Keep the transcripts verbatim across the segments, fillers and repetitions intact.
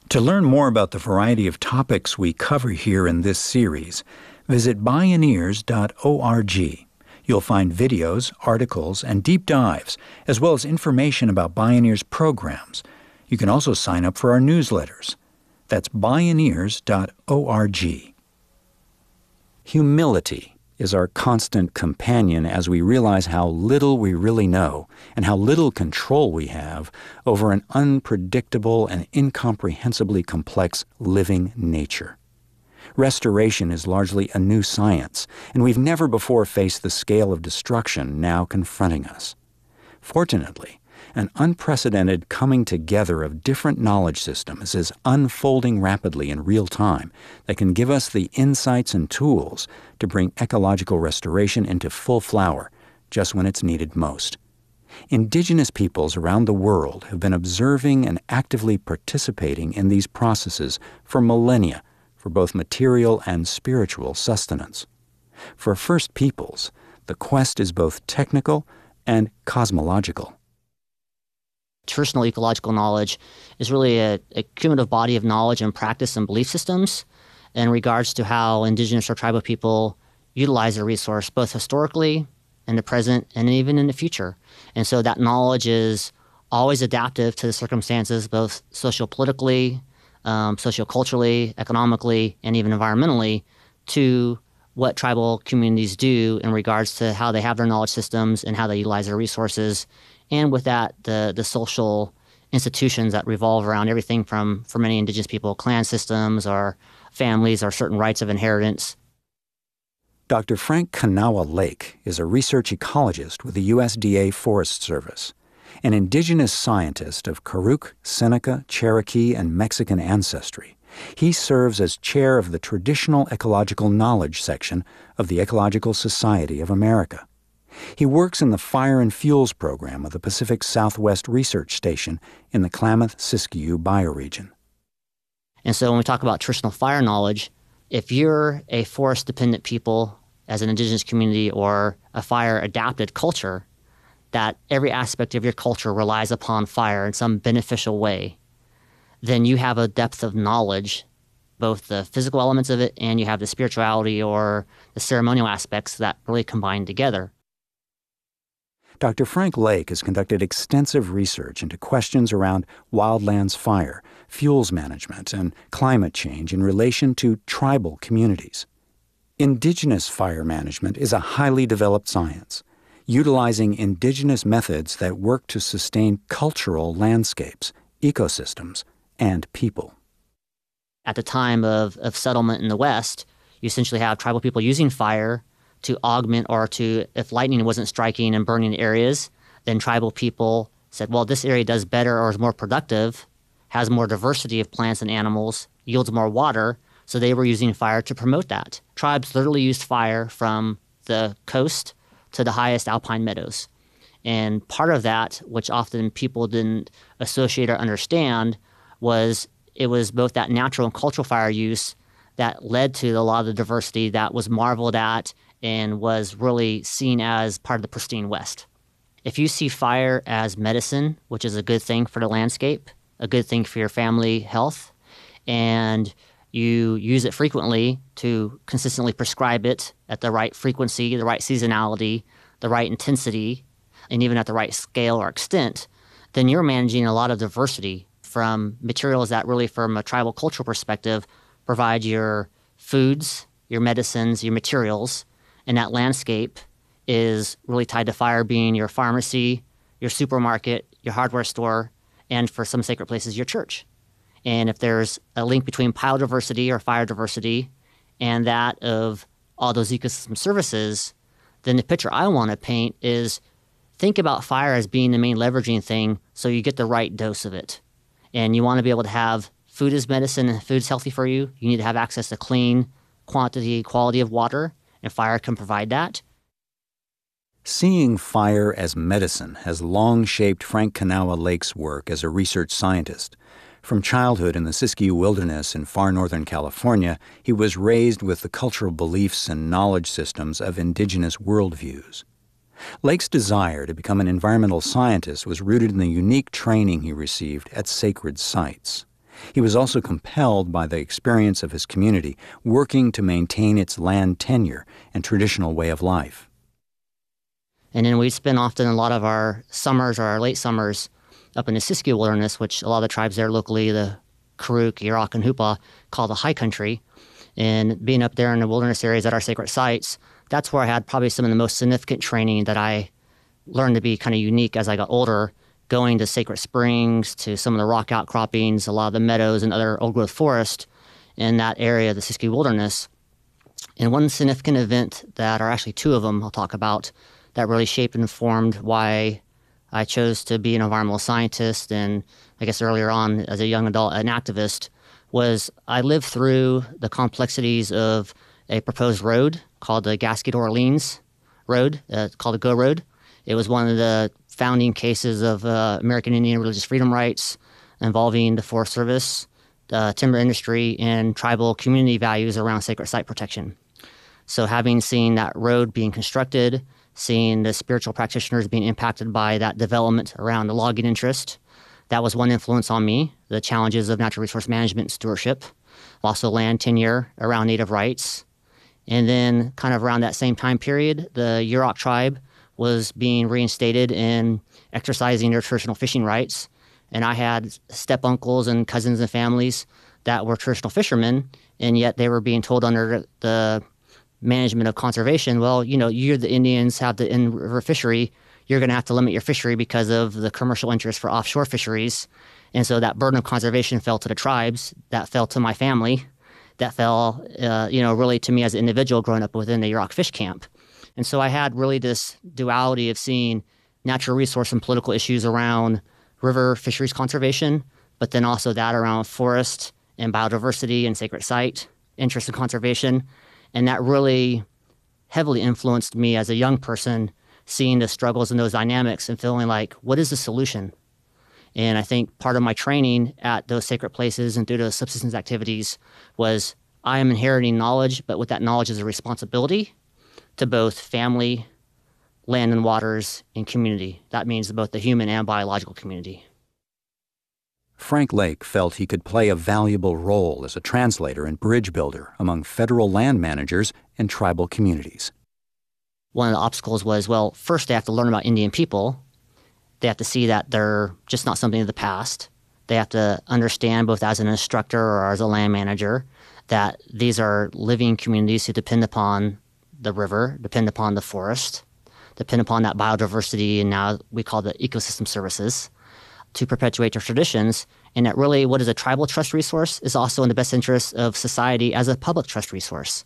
To learn more about the variety of topics we cover here in this series, visit bioneers dot org. You'll find videos, articles, and deep dives, as well as information about Bioneers programs. You can also sign up for our newsletters. That's bioneers dot org. Humility is our constant companion as we realize how little we really know and how little control we have over an unpredictable and incomprehensibly complex living nature. Restoration is largely a new science, and we've never before faced the scale of destruction now confronting us. Fortunately, an unprecedented coming together of different knowledge systems is unfolding rapidly in real time that can give us the insights and tools to bring ecological restoration into full flower just when it's needed most. Indigenous peoples around the world have been observing and actively participating in these processes for millennia for both material and spiritual sustenance. For First Peoples, the quest is both technical and cosmological. Traditional ecological knowledge is really a, a cumulative body of knowledge and practice and belief systems in regards to how indigenous or tribal people utilize a resource, both historically, in the present, and even in the future. And so that knowledge is always adaptive to the circumstances, both socio-politically, um, socio-culturally, economically, and even environmentally, to what tribal communities do in regards to how they have their knowledge systems and how they utilize their resources. And with that, the the social institutions that revolve around everything from, for many indigenous people, clan systems or families or certain rights of inheritance. Doctor Frank Kanawa Lake is a research ecologist with the U S D A Forest Service, an indigenous scientist of Karuk, Seneca, Cherokee, and Mexican ancestry. He serves as chair of the Traditional Ecological Knowledge section of the Ecological Society of America. He works in the Fire and Fuels program of the Pacific Southwest Research Station in the Klamath-Siskiyou bioregion. And so when we talk about traditional fire knowledge, if you're a forest-dependent people as an indigenous community or a fire-adapted culture, that every aspect of your culture relies upon fire in some beneficial way, then you have a depth of knowledge, both the physical elements of it and you have the spirituality or the ceremonial aspects that really combine together. Doctor Frank Lake has conducted extensive research into questions around wildlands fire, fuels management, and climate change in relation to tribal communities. Indigenous fire management is a highly developed science, utilizing indigenous methods that work to sustain cultural landscapes, ecosystems, and people. At the time of, of settlement in the West, you essentially have tribal people using fire to augment or to, if lightning wasn't striking and burning areas, then tribal people said, well, this area does better or is more productive, has more diversity of plants and animals, yields more water, so they were using fire to promote that. Tribes literally used fire from the coast to the highest alpine meadows. And part of that, which often people didn't associate or understand, was it was both that natural and cultural fire use that led to a lot of the diversity that was marveled at and was really seen as part of the pristine West. If you see fire as medicine, which is a good thing for the landscape, a good thing for your family health, and you use it frequently to consistently prescribe it at the right frequency, the right seasonality, the right intensity, and even at the right scale or extent, then you're managing a lot of diversity from materials that really, from a tribal cultural perspective, provide your foods, your medicines, your materials. And that landscape is really tied to fire being your pharmacy, your supermarket, your hardware store, and for some sacred places, your church. And if there's a link between pile diversity or fire diversity and that of all those ecosystem services, then the picture I want to paint is think about fire as being the main leveraging thing so you get the right dose of it. And you want to be able to have food as medicine and food is healthy for you. You need to have access to clean quantity, quality of water, and fire can provide that. Seeing fire as medicine has long shaped Frank Kanawa Lake's work as a research scientist. From childhood in the Siskiyou Wilderness in far northern California, he was raised with the cultural beliefs and knowledge systems of indigenous worldviews. Lake's desire to become an environmental scientist was rooted in the unique training he received at sacred sites. He was also compelled by the experience of his community working to maintain its land tenure and traditional way of life. And then we'd spend often a lot of our summers or our late summers up in the Siskiyou Wilderness, which a lot of the tribes there locally, the Karuk, Yurok, and Hupa, call the high country. And being up there in the wilderness areas at our sacred sites, that's where I had probably some of the most significant training that I learned to be kind of unique as I got older, going to sacred springs, to some of the rock outcroppings, a lot of the meadows and other old-growth forest in that area of the Siskiyou Wilderness. And one significant event that, or actually two of them I'll talk about, that really shaped and informed why I chose to be an environmental scientist and I guess earlier on as a young adult, an activist, was I lived through the complexities of a proposed road called the Gasquet Orleans Road, uh, called the Go Road. It was one of the founding cases of uh, American Indian religious freedom rights involving the Forest Service, the timber industry, and tribal community values around sacred site protection. So having seen that road being constructed, seeing the spiritual practitioners being impacted by that development around the logging interest, that was one influence on me, the challenges of natural resource management and stewardship, also land tenure around native rights. And then kind of around that same time period, the Yurok tribe was being reinstated and exercising their traditional fishing rights. And I had step-uncles and cousins and families that were traditional fishermen, and yet they were being told under the management of conservation, well, you know, you're the Indians have the in-river fishery, you're going to have to limit your fishery because of the commercial interest for offshore fisheries. And so that burden of conservation fell to the tribes, that fell to my family, that fell, uh, you know, really to me as an individual growing up within the Yurok fish camp. And so I had really this duality of seeing natural resource and political issues around river fisheries conservation, but then also that around forest and biodiversity and sacred site interest in conservation. And that really heavily influenced me as a young person, seeing the struggles in those dynamics and feeling like, what is the solution? And I think part of my training at those sacred places and through those subsistence activities was I am inheriting knowledge, but with that knowledge is a responsibility to both family, land and waters, and community. That means both the human and biological community. Frank Lake felt he could play a valuable role as a translator and bridge builder among federal land managers and tribal communities. One of the obstacles was, well, first they have to learn about Indian people. They have to see that they're just not something of the past. They have to understand, both as an instructor or as a land manager, that these are living communities who depend upon the river, depend upon the forest, depend upon that biodiversity, and now we call the ecosystem services, to perpetuate their traditions, and that really what is a tribal trust resource is also in the best interest of society as a public trust resource.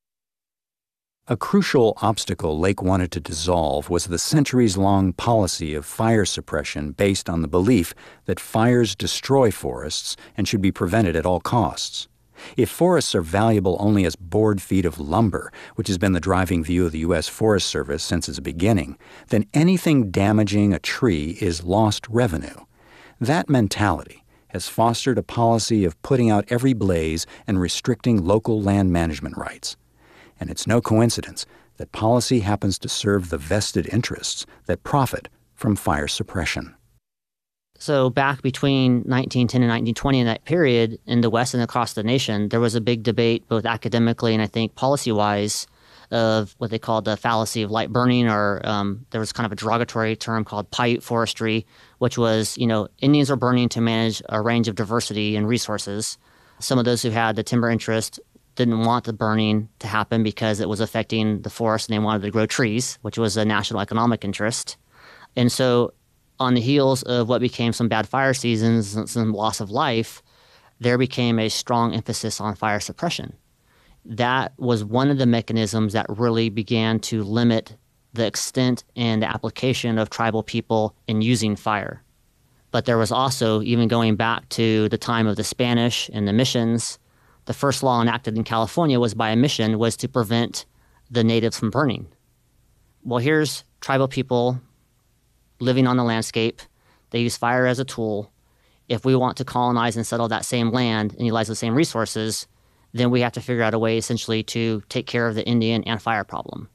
A crucial obstacle Lake wanted to dissolve was the centuries-long policy of fire suppression based on the belief that fires destroy forests and should be prevented at all costs. If forests are valuable only as board feet of lumber, which has been the driving view of the U S Forest Service since its beginning, then anything damaging a tree is lost revenue. That mentality has fostered a policy of putting out every blaze and restricting local land management rights. And it's no coincidence that policy happens to serve the vested interests that profit from fire suppression. So back between nineteen ten and nineteen twenty, in that period, in the West and across the nation, there was a big debate, both academically and I think policy-wise, of what they called the fallacy of light burning, or um, there was kind of a derogatory term called Paiute forestry, which was, you know, Indians are burning to manage a range of diversity and resources. Some of those who had the timber interest didn't want the burning to happen because it was affecting the forest and they wanted to grow trees, which was a national economic interest. And so on the heels of what became some bad fire seasons and some loss of life, there became a strong emphasis on fire suppression. That was one of the mechanisms that really began to limit the extent and the application of tribal people in using fire. But there was also, even going back to the time of the Spanish and the missions, the first law enacted in California was by a mission was to prevent the natives from burning. Well, here's tribal people living on the landscape. They use fire as a tool. If we want to colonize and settle that same land and utilize the same resources, then we have to figure out a way essentially to take care of the Indian and fire problem.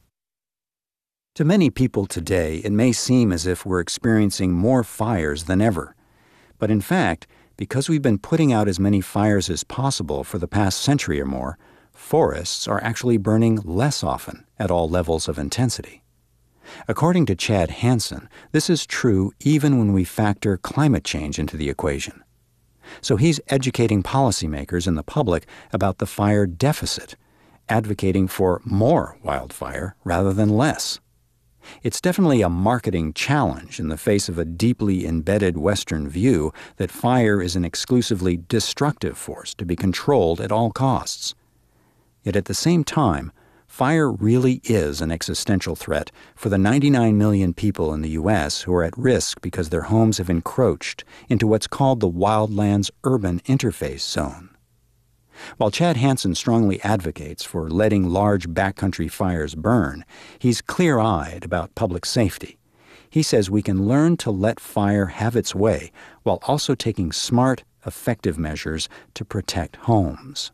To many people today, it may seem as if we're experiencing more fires than ever. But in fact, because we've been putting out as many fires as possible for the past century or more, forests are actually burning less often at all levels of intensity. According to Chad Hansen, this is true even when we factor climate change into the equation. So he's educating policymakers and the public about the fire deficit, advocating for more wildfire rather than less. It's definitely a marketing challenge in the face of a deeply embedded Western view that fire is an exclusively destructive force to be controlled at all costs. Yet at the same time, fire really is an existential threat for the ninety-nine million people in the U S who are at risk because their homes have encroached into what's called the wildlands-urban interface zone. While Chad Hansen strongly advocates for letting large backcountry fires burn, he's clear-eyed about public safety. He says we can learn to let fire have its way while also taking smart, effective measures to protect homes.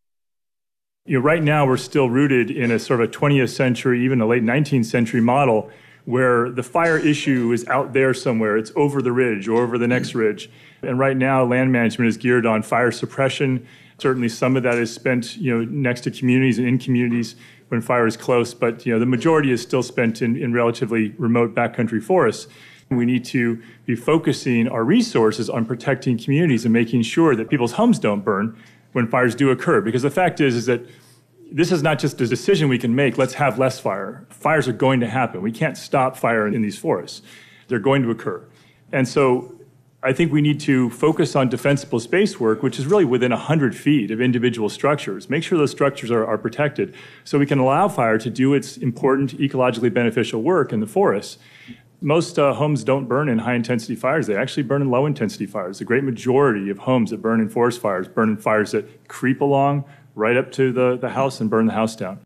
You know, right now we're still rooted in a sort of a twentieth century, even a late nineteenth century model where the fire issue is out there somewhere. It's over the ridge or over the next ridge. And right now land management is geared on fire suppression. Certainly some of that is spent, you know, next to communities and in communities when fire is close, but you know, the majority is still spent in, in relatively remote backcountry forests. We need to be focusing our resources on protecting communities and making sure that people's homes don't burn when fires do occur. Because the fact is, is that this is not just a decision we can make, let's have less fire. Fires are going to happen. We can't stop fire in these forests. They're going to occur. And so I think we need to focus on defensible space work, which is really within one hundred feet of individual structures. Make sure those structures are, are protected so we can allow fire to do its important ecologically beneficial work in the forests. Most uh, homes don't burn in high-intensity fires. They actually burn in low-intensity fires. The great majority of homes that burn in forest fires burn in fires that creep along right up to the, the house and burn the house down.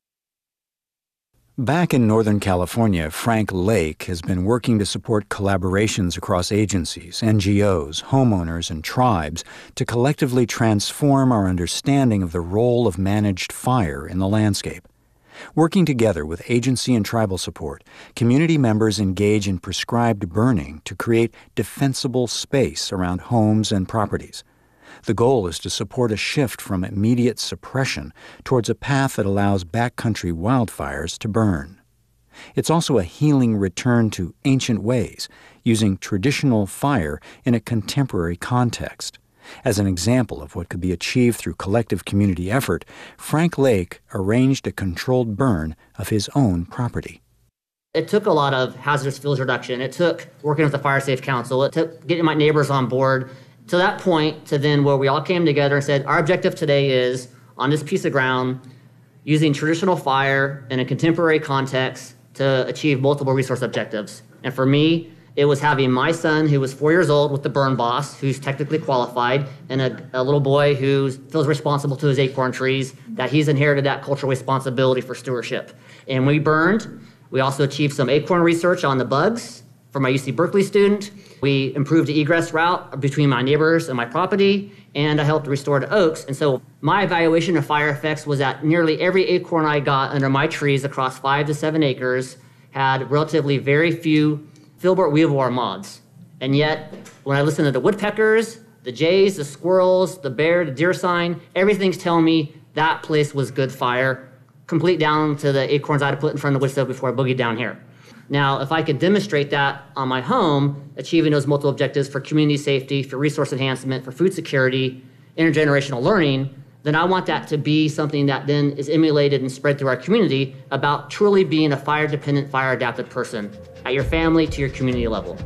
Back in Northern California, Frank Lake has been working to support collaborations across agencies, N G Os, homeowners, and tribes to collectively transform our understanding of the role of managed fire in the landscape. Working together with agency and tribal support, community members engage in prescribed burning to create defensible space around homes and properties. The goal is to support a shift from immediate suppression towards a path that allows backcountry wildfires to burn. It's also a healing return to ancient ways, using traditional fire in a contemporary context. As an example of what could be achieved through collective community effort, Frank Lake arranged a controlled burn of his own property. It took a lot of hazardous fuels reduction. It took working with the Fire Safe Council. It took getting my neighbors on board. To that point, to then where we all came together and said, our objective today is, on this piece of ground, using traditional fire in a contemporary context to achieve multiple resource objectives. And for me, it was having my son, who was four years old, with the burn boss, who's technically qualified, and a, a little boy who feels responsible to his acorn trees, that he's inherited that cultural responsibility for stewardship. And we burned. We also achieved some acorn research on the bugs for my U C Berkeley student. We improved the egress route between my neighbors and my property, and I helped restore the oaks. And so my evaluation of fire effects was that nearly every acorn I got under my trees across five to seven acres had relatively very few filbert weevil moths. And yet, when I listen to the woodpeckers, the jays, the squirrels, the bear, the deer sign, everything's telling me that place was good fire, complete down to the acorns I'd put in front of the wood stove before I boogied down here. Now, if I could demonstrate that on my home, achieving those multiple objectives for community safety, for resource enhancement, for food security, intergenerational learning, then I want that to be something that then is emulated and spread through our community about truly being a fire-dependent, fire-adapted person at your family to your community level.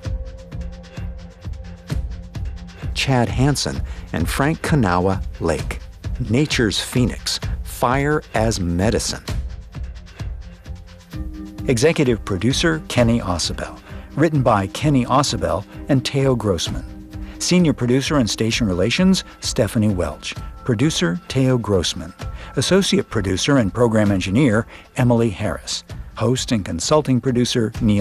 Chad Hansen and Frank Kanawa Lake, Nature's Phoenix, Fire as Medicine. Executive producer Kenny Ausubel. Written by Kenny Ausubel and Theo Grossman. Senior producer and station relations, Stephanie Welch. Producer, Theo Grossman. Associate producer and program engineer, Emily Harris. Host and consulting producer, Neil